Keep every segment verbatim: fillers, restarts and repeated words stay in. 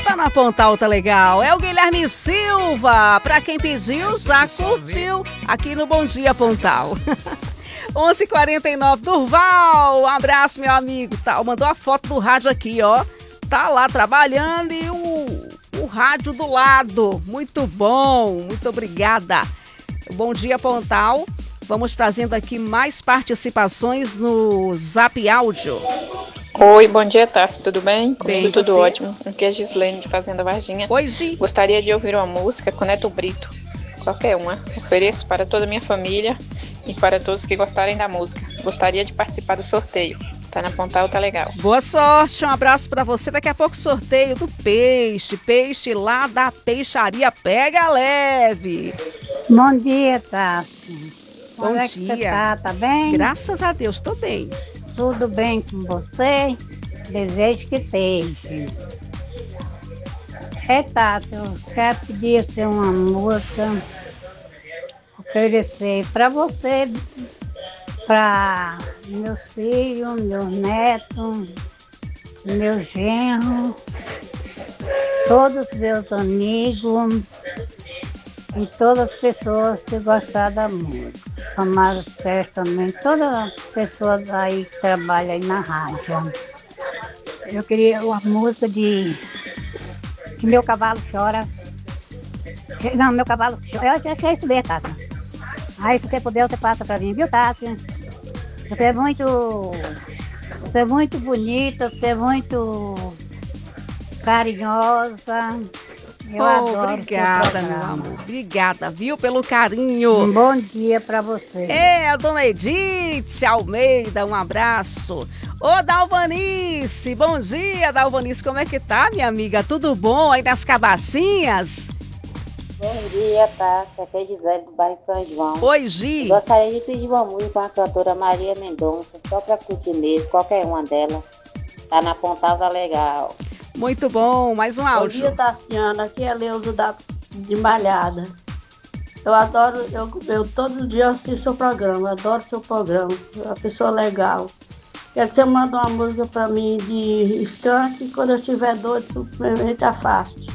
Tá na Pontal, tá legal. É o Guilherme Silva. Pra quem pediu, já curtiu aqui no Bom Dia Pontal. onze e quarenta e nove, Durval. Um abraço, meu amigo. Tá, mandou a foto do rádio aqui, ó. Tá lá trabalhando e o, o rádio do lado. Muito bom. Muito obrigada. Bom Dia Pontal. Vamos trazendo aqui mais participações no Zap Áudio. Oi, bom dia, Tassi, tudo bem? Comigo Bem, tudo você? ótimo. Aqui é a Gislene de Fazenda Varginha. Oi, Gi. Gostaria de ouvir uma música com Neto Brito, qualquer uma. Ofereço para toda a minha família e para todos que gostarem da música. Gostaria de participar do sorteio. Tá na Pontal, tá legal. Boa sorte, um abraço pra você. Daqui a pouco sorteio do peixe. Peixe lá da peixaria Pega Leve. Bom dia, Tassi. Bom Como é que dia. você tá? Tá bem? Graças a Deus, tô bem. Tudo bem com você? Desejo que esteja. É, Tati, eu quero pedir assim, uma música, oferecer para você, para meus filhos, meus netos, meu genro, todos os meus amigos e todas as pessoas que gostaram da música. Tomaram certo também, todas as pessoas aí que trabalham aí na rádio. Eu queria uma música de que meu cavalo chora. Não, meu cavalo chora. Eu acho que é isso mesmo, Tati. Aí se você puder, você passa pra mim, viu, Tati? Você é muito. Você é muito bonita, você é muito carinhosa. Eu Oh, adoro obrigada, seu meu programa. amor. Obrigada, viu, pelo carinho. Um bom dia pra você. É, a dona Edith Almeida, um abraço. Ô, Dalvanice, bom dia, Dalvanice, como é que tá, minha amiga? Tudo bom aí nas cabacinhas? Bom dia, Tássia. Aqui é Gisele do bairro São João. Oi, Gi. Gostaria de pedir uma música com a cantora Maria Mendonça, só pra curtir mesmo, qualquer uma delas. Tá na Pontal, tá legal. Muito bom, mais um Bom áudio. dia, Tassiana. Aqui é Leuso da, de Malhada. Eu adoro, eu, eu todo dia assisto seu programa, adoro seu programa, é uma pessoa legal. Quero que você manda uma música pra mim de Skank e quando eu estiver doido, simplesmente afaste.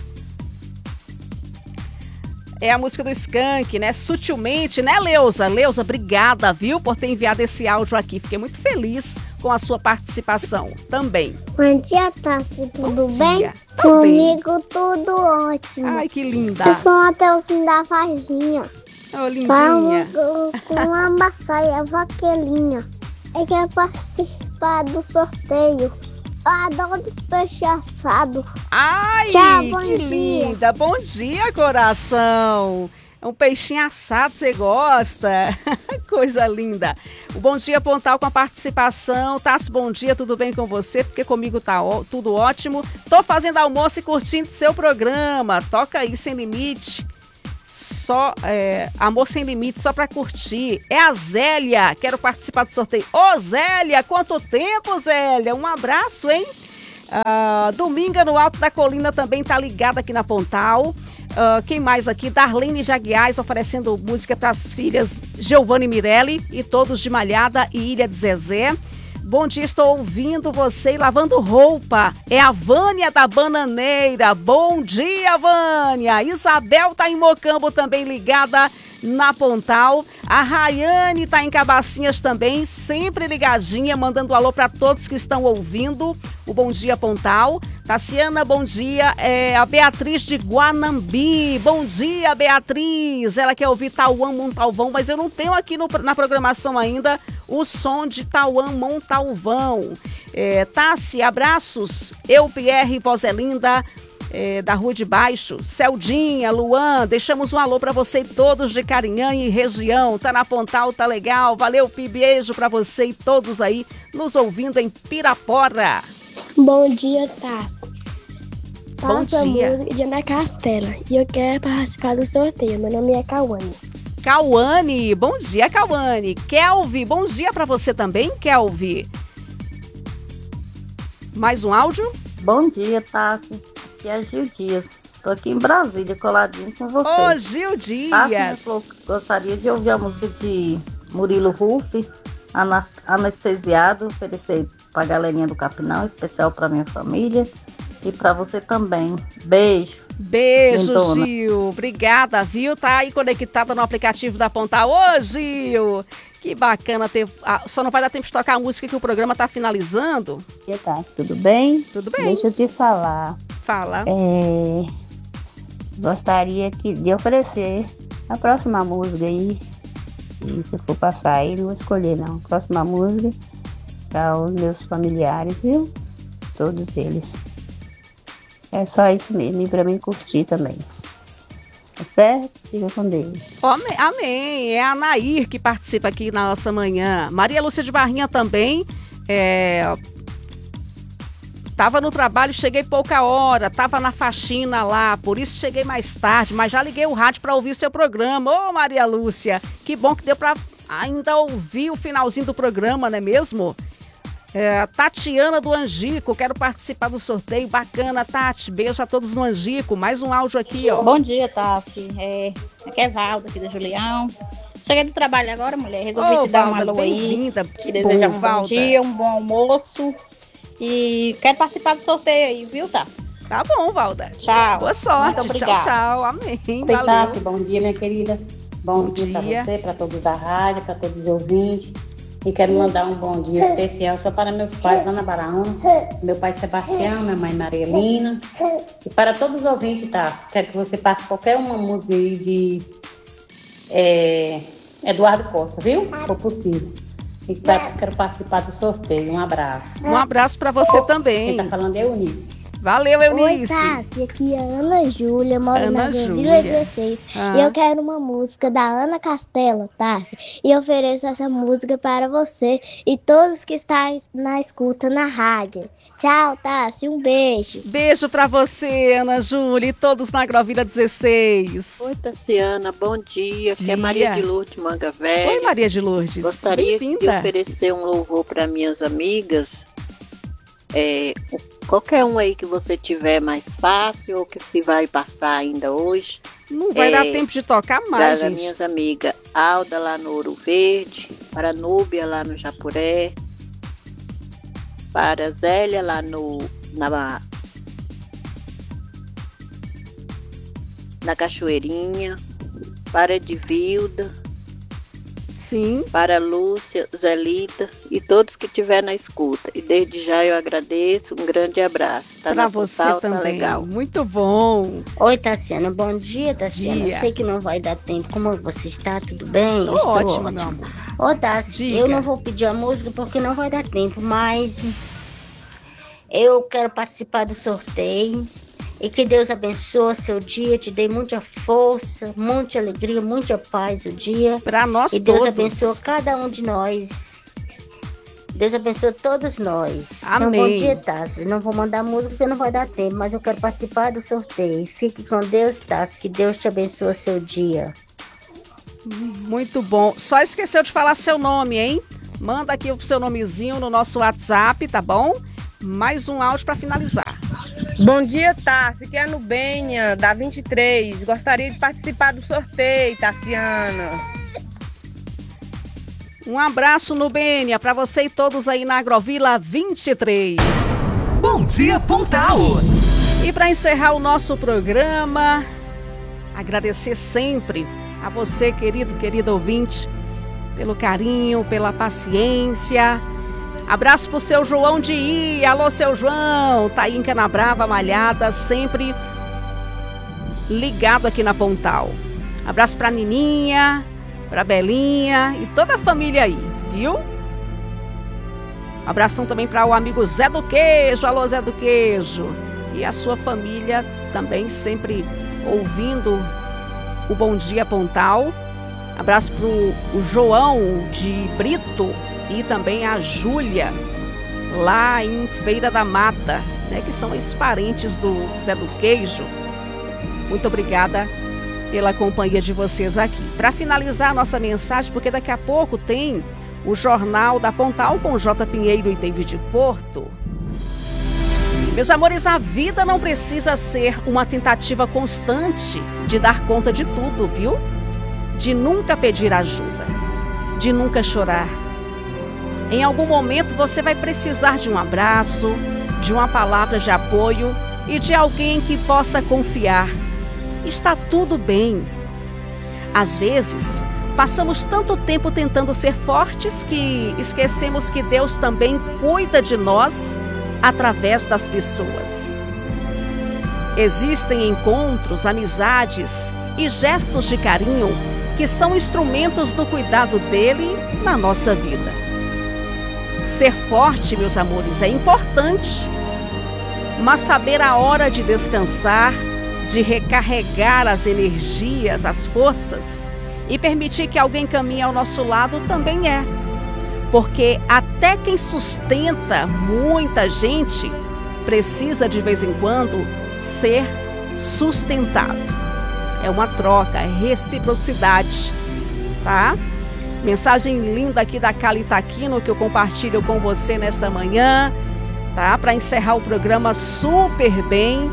É a música do Skank, né? Sutilmente, né, Leusa? Leusa, obrigada, viu, por ter enviado esse áudio aqui. Fiquei muito feliz com a sua participação também. Bom dia, Tassi. Tudo Bom bem? dia. Tô bem. Comigo tudo ótimo. Ai, que linda. Eu sou uma Telzinha da Varginha. Oh, lindinha. Vamos com uma baçaia vaquelinha. Eu quero participar do sorteio. Eu adoro peixe assado. Ai, Tchau, bom que dia. linda. Bom dia, coração. É um peixinho assado, você gosta? Coisa linda. O Bom Dia Pontal com a participação. Tassi, bom dia, tudo bem com você? Porque comigo tá ó, tudo ótimo. Tô fazendo almoço e curtindo seu programa. Toca aí, Sem Limite. Só, é, Amor Sem Limite, só pra curtir. É a Zélia, quero participar do sorteio. Ô, Zélia, quanto tempo, Zélia? Um abraço, hein? Ah, Dominga no Alto da Colina também tá ligada aqui na Pontal. Ah, quem mais aqui? Darlene Jaguiais oferecendo música para as filhas Giovanni Mirelli e todos de Malhada e Ilha de Zezé. Bom dia, estou ouvindo você e lavando roupa. É a Vânia da Bananeira. Bom dia, Vânia. Isabel tá em Mocambo também ligada na Pontal. A Rayane tá em Cabacinhas também, sempre ligadinha, mandando alô para todos que estão ouvindo o Bom Dia Pontal. Tassiana, bom dia. É a Beatriz de Guanambi. Bom dia, Beatriz. Ela quer ouvir Tauã Montalvão, mas eu não tenho aqui no, na programação ainda o som de Tauã Montalvão. É, Tassi, abraços. Eu, Pierre, Vozelinda, é, da Rua de Baixo. Celdinha, Luan, deixamos um alô para você todos de Carinhanha e região. Tá na Pontal, tá legal. Valeu, Pi, beijo para você e todos aí nos ouvindo em Pirapora. Bom dia, Tassi. Bom Faço a dia. música de Ana Castela e eu quero participar do sorteio. Meu nome é Cauane. Cauane, bom dia, Cauane. Kelvi, bom dia para você também, Kelvi. Mais um áudio? Bom dia, Tassi. Aqui é Gil Dias. Tô aqui em Brasília, coladinho com você. Ô, Gil Dias. Tassi, gostaria de ouvir a música de Murilo Ruff, Anestesiado, oferecer pra galerinha do Capinão, especial pra minha família. E pra você também. Beijo. Beijo, Lindona. Gil. Obrigada, viu? Tá aí conectada no aplicativo da Pontal. Ô, Gil! Que bacana ter... Ah, só não vai dar tempo de tocar a música que o programa tá finalizando. E tá, tudo bem? Tudo bem. Deixa eu te falar. Fala. É, gostaria que, de oferecer a próxima música aí. E se for passar aí, não vou escolher não. Próxima música para os meus familiares, viu? Todos eles. É só isso mesmo, e para mim curtir também. Tá certo? Fica com Deus. Amém. Amém. É a Nair que participa aqui na nossa manhã. Maria Lúcia de Barrinha também. É... Tava no trabalho, cheguei pouca hora, tava na faxina lá, por isso cheguei mais tarde, mas já liguei o rádio para ouvir o seu programa. Ô, Maria Lúcia, que bom que deu para ainda ouvir o finalzinho do programa, não é mesmo? É, Tatiana do Angico, quero participar do sorteio. Bacana, Tati. Beijo a todos no Angico. Mais um áudio aqui, ó. Bom dia, Tassi. É, aqui é Valda, aqui da Julião. Cheguei do trabalho agora, mulher. Resolvi Ô, te dar Valda, uma alô aí. bem-vinda. Te desejar um bom Valda. dia, um bom almoço. E quero participar do sorteio aí, viu, Tassi? Tá bom, Valda. Tchau. Boa sorte. Muito obrigada. Tchau, tchau. Amém. Oi, Valeu. Tassi, bom dia, minha querida. Bom, Bom dia, dia. para você, para todos da rádio, para todos os ouvintes. E quero mandar um bom dia especial só para meus pais lá na Baraúna. Meu pai Sebastião, minha mãe Maria Helena. E para todos os ouvintes, Tassi, quero que você passe qualquer uma música aí de é, Eduardo Costa, viu? Se for possível. E quero participar do sorteio. Um abraço. Um abraço pra você também. Quem tá falando é Eunice. Valeu, Eunice. Oi, Tassi, aqui é a Ana Júlia, moro Ana na Vila Júlia. dezesseis. Ah. E eu quero uma música da Ana Castela, Tassi. E ofereço essa música para você e todos que estão na escuta na rádio. Tchau, Tassi, um beijo. Beijo pra você, Ana Júlia, e todos na Agrovila dezesseis. Oi, Tassiana, bom dia. Aqui é Dia. Maria de Lourdes Manga Velha. Oi, Maria de Lourdes. Gostaria de Bem-vinda. oferecer um louvor para minhas amigas. É, qualquer um aí que você tiver mais fácil ou que se vai passar ainda hoje. Não vai é, dar tempo de tocar mais, Para gente. minhas amigas Alda lá no Ouro Verde, para Núbia lá no Japuré, para Zélia lá no na, na Cachoeirinha, para Edvilda, Sim. para Lúcia, Zelita e todos que estiver na escuta. E desde já eu agradeço, um grande abraço. Tá Pra na você Pontal, também. tá legal. Muito bom. Oi, Tassiana. Bom dia, Tassiana. Dia. Sei que não vai dar tempo. Como você está? Tudo bem? Tô Eu estou ótimo, meu amor. Ô, Tassi, Diga. eu não vou pedir a música porque não vai dar tempo, mas eu quero participar do sorteio. E que Deus abençoe seu dia, te dê muita força, muita alegria, muita paz o dia. Para nós E Deus todos. abençoe cada um de nós. Deus abençoe todos nós. Então, Amém. bom dia, Tassi. Não vou mandar música porque não vai dar tempo, mas eu quero participar do sorteio. Fique com Deus, Tassi. Que Deus te abençoe seu dia. Muito bom. Só esqueceu de falar seu nome, hein? Manda aqui o seu nomezinho no nosso WhatsApp, tá bom? Mais um áudio para finalizar. Bom dia, Tassi, que é a Nubenha, da vinte e três. Gostaria de participar do sorteio, Tassiana. Um abraço, Nubênia, para você e todos aí na Agrovila vinte e três. Bom dia, Pontal! E para encerrar o nosso programa, agradecer sempre a você, querido, querida ouvinte, pelo carinho, pela paciência. Abraço pro seu João de I. Alô, seu João. Tá aí em Canabrava, Malhada, sempre ligado aqui na Pontal. Abraço pra Nininha, pra Belinha e toda a família aí, viu? Abração também para o amigo Zé do Queijo. Alô, Zé do Queijo. E a sua família também sempre ouvindo o Bom Dia Pontal. Abraço pro o João de Brito e também a Júlia, lá em Feira da Mata, né, que são esses parentes do Zé do Queijo. Muito obrigada pela companhia de vocês aqui. Para finalizar a nossa mensagem, porque daqui a pouco tem o Jornal da Pontal com J. Pinheiro e David Porto. Meus amores, a vida não precisa ser uma tentativa constante de dar conta de tudo, viu? De nunca pedir ajuda, de nunca chorar. Em algum momento você vai precisar de um abraço, de uma palavra de apoio e de alguém que possa confiar. Está tudo bem. Às vezes, passamos tanto tempo tentando ser fortes que esquecemos que Deus também cuida de nós através das pessoas. Existem encontros, amizades e gestos de carinho que são instrumentos do cuidado dele na nossa vida. Ser forte, meus amores, é importante, mas saber a hora de descansar, de recarregar as energias, as forças e permitir que alguém caminhe ao nosso lado também é. Porque até quem sustenta muita gente precisa de vez em quando ser sustentado. É uma troca, é reciprocidade, tá? Mensagem linda aqui da Cali Taquino que eu compartilho com você nesta manhã, tá? Para encerrar o programa super bem.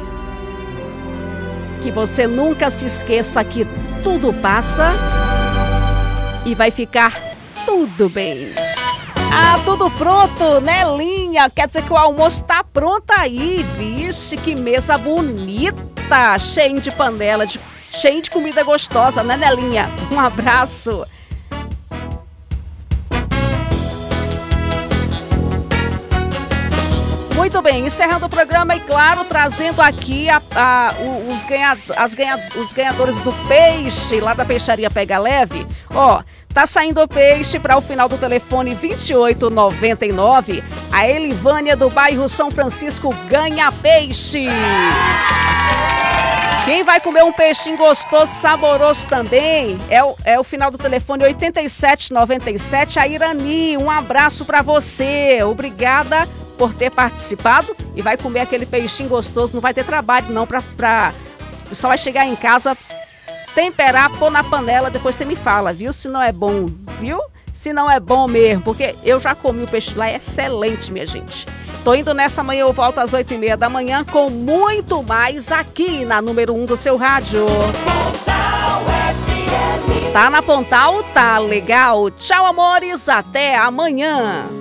Que você nunca se esqueça que tudo passa e vai ficar tudo bem. Ah, tudo pronto, né, Linha? Quer dizer que o almoço tá pronto aí. Vixe, que mesa bonita, cheia de panela, de, cheia de comida gostosa, né, Nelinha? Um abraço. Muito bem, encerrando o programa e, claro, trazendo aqui a, a, os, ganha, as ganha, os ganhadores do peixe lá da Peixaria Pega Leve. Ó, tá saindo o peixe para o final do telefone vinte e oito noventa e nove. A Elivânia do bairro São Francisco ganha peixe. Quem vai comer um peixinho gostoso, saboroso também, é o, é o final do telefone oitenta e sete noventa e sete, a Irani. Um abraço para você. Obrigada por ter participado e vai comer aquele peixinho gostoso. Não vai ter trabalho não pra, pra... só vai chegar em casa, temperar, pôr na panela, depois você me fala, viu? Se não é bom, viu? Se não é bom mesmo, porque eu já comi o peixe lá, é excelente, minha gente. Tô indo nessa manhã, eu volto às oito e meia da manhã com muito mais aqui na número um do seu rádio. Tá na Pontal? Tá legal. Tchau, amores, até amanhã.